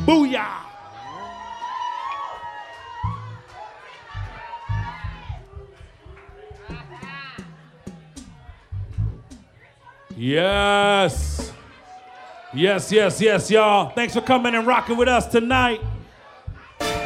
Booyah! Yes. Yes, yes, yes, y'all. Thanks for coming and rocking with us tonight.